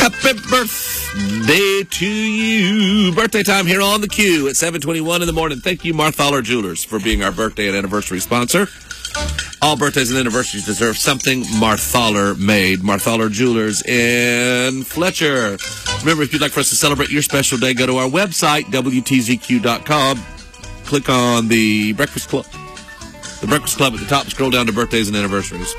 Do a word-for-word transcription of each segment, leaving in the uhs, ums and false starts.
Happy birthday to you. Birthday time here on the Q at seven twenty-one in the morning. Thank you, Marthaler Jewelers, for being our birthday and anniversary sponsor. All birthdays and anniversaries deserve something Marthaler made. Marthaler Jewelers in Fletcher. Remember, if you'd like for us to celebrate your special day, go to our website, W T Z Q dot com. Click on the Breakfast Club. The Breakfast Club at the top. Scroll down to birthdays and anniversaries.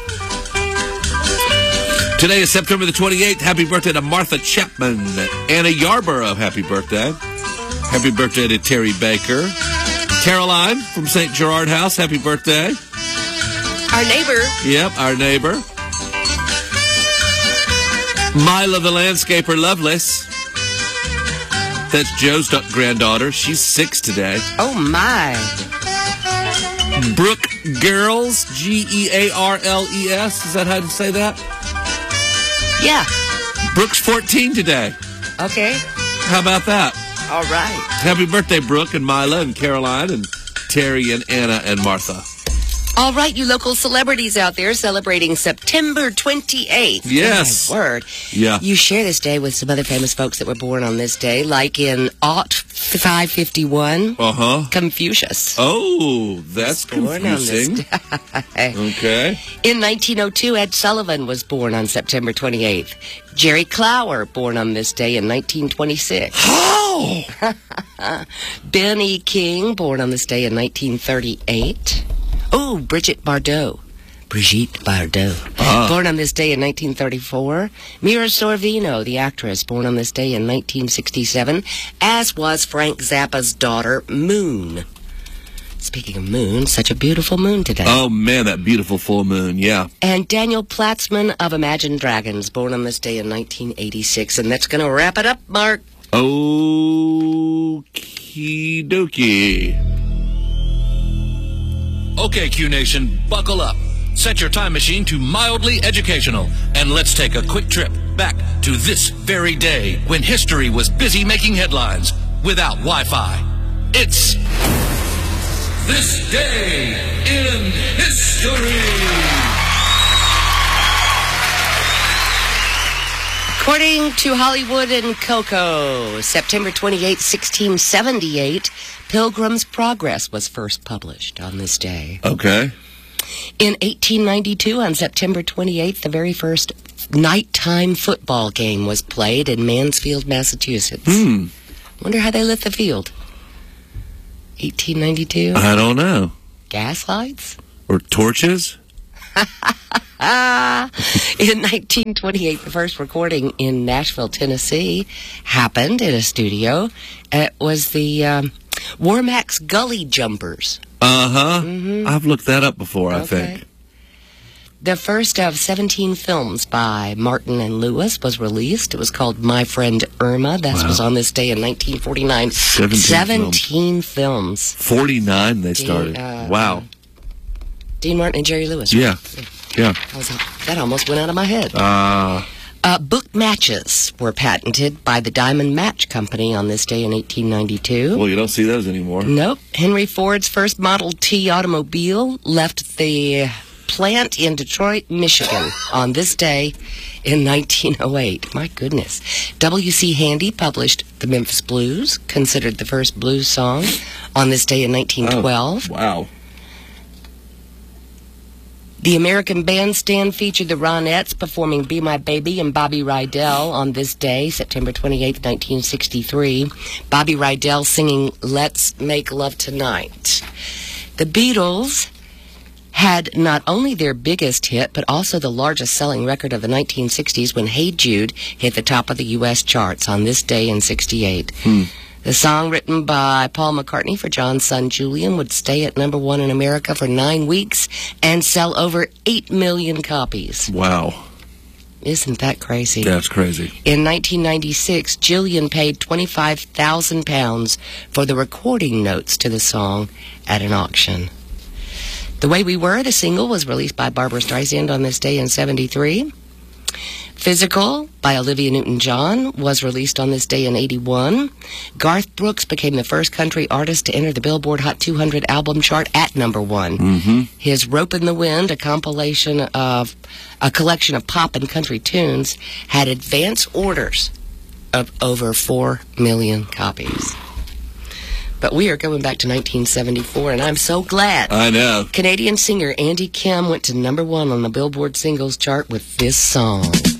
Today is September the twenty-eighth. Happy birthday to Martha Chapman. Anna Yarborough, happy birthday. Happy birthday to Terry Baker. Caroline from Saint Gerard House, happy birthday. Our neighbor. Yep, our neighbor. Mila the landscaper, Lovelace. That's Joe's granddaughter. She's six today. Oh, my. Brooke Girls, G E A R L E S. Is that how to say that? Yeah. Brooke's fourteen today. Okay. How about that? All right. Happy birthday, Brooke and Mila and Caroline and Terry and Anna and Martha. All right, you local celebrities out there celebrating September twenty-eighth. Yes. Oh, my word. Yeah. You share this day with some other famous folks that were born on this day, like in Aught five fifty-one, Uh-huh. Confucius. Oh, that's Born on this confusing. day. Okay. In nineteen oh two, Ed Sullivan was born on September twenty-eighth. Jerry Clower, born on this day in nineteen twenty-six. Oh! Ben E. King, born on this day in nineteen thirty-eight. Oh, Brigitte Bardot. Brigitte Bardot. Uh-huh. Born on this day in nineteen thirty-four. Mira Sorvino, the actress, born on this day in nineteen sixty-seven, as was Frank Zappa's daughter, Moon. Speaking of moon, such a beautiful moon today. Oh, man, that beautiful full moon, yeah. And Daniel Platzman of Imagine Dragons, born on this day in nineteen eighty-six. And that's going to wrap it up, Mark. Okie dokie. Okay, Q Nation, buckle up. Set your time machine to mildly educational. And let's take a quick trip back to this very day when history was busy making headlines without Wi-Fi. It's This Day in History. According to Hollywood and Coco, September twenty-eighth, sixteen seventy-eight, Pilgrim's Progress was first published on this day. Okay. In eighteen ninety-two, on September twenty-eighth, the very first nighttime football game was played in Mansfield, Massachusetts. Hmm. Wonder how they lit the field. eighteen ninety-two? I don't know. Gas lights? Or torches? Ah, in nineteen twenty-eight, the first recording in Nashville, Tennessee, happened in a studio. It was the um, Warmax Gully Jumpers. Uh-huh. Mm-hmm. I've looked that up before, I Okay. think. The first of seventeen films by Martin and Lewis was released. It was called My Friend Irma. That Wow. was on this day in nineteen forty-nine. seventeen, seventeen films. forty-nine they started. Dean, uh, wow. Dean Martin and Jerry Lewis. Yeah. Yeah. That, was, that almost went out of my head. Uh, Uh, book matches were patented by the Diamond Match Company on this day in eighteen ninety-two. well, you don't see those anymore. Nope. Henry Ford's first Model T automobile left the plant in Detroit, Michigan on this day in nineteen oh eight. My goodness. W C Handy published the Memphis Blues, considered the first blues song, on this day in nineteen twelve. Oh, wow. The American Bandstand featured the Ronettes performing Be My Baby and Bobby Rydell on this day, September twenty-eighth, nineteen sixty-three. Bobby Rydell singing Let's Make Love Tonight. The Beatles had not only their biggest hit, but also the largest selling record of the nineteen sixties when Hey Jude hit the top of the U S charts on this day in sixty-eight. Hmm. The song, written by Paul McCartney for John's son Julian, would stay at number one in America for nine weeks and sell over eight million copies. Wow. Isn't that crazy? That's crazy. In nineteen ninety-six, Julian paid twenty-five thousand pounds for the recording notes to the song at an auction. The Way We Were, the single, was released by Barbra Streisand on this day in seventy-three. Physical by Olivia Newton-John was released on this day in eighty-one. Garth Brooks became the first country artist to enter the Billboard Hot two hundred album chart at number one. Mm-hmm. His Rope in the Wind, a compilation of a collection of pop and country tunes, had advance orders of over four million copies. But we are going back to nineteen seventy-four, and I'm so glad. I know. Canadian singer Andy Kim went to number one on the Billboard singles chart with this song.